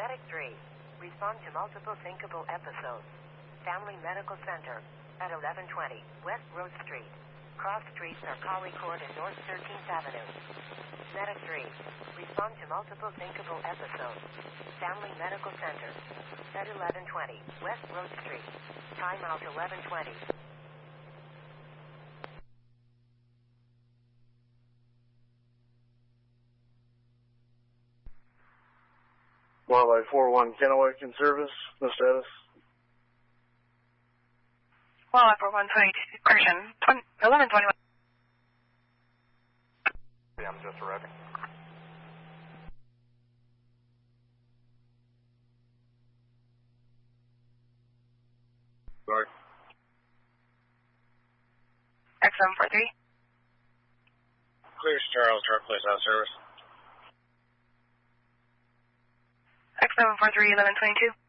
Medic 3. Respond to multiple thinkable episodes. Family Medical Center at 1120 West Road Street. Cross streets are Collie Court and North 13th Avenue. Medic 3. Respond to multiple thinkable episodes. Family Medical Center at 1120 West Road Street. Time out 1120. Wildlife 41 Kennewick in service. No status. Wildlife 41 Christian 1121. Yeah, I'm just arriving. Sorry. X743. Clear Charles, truck place out of service. X743 1122.